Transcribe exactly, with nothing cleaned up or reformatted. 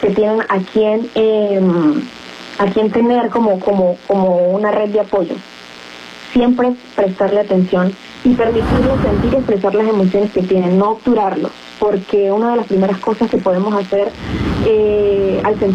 que tienen a quien, eh, a quien tener como, como, como una red de apoyo. Siempre prestarle atención y permitirles sentir y expresar las emociones que tienen, no obturarlos, porque una de las primeras cosas que podemos hacer eh, al sentir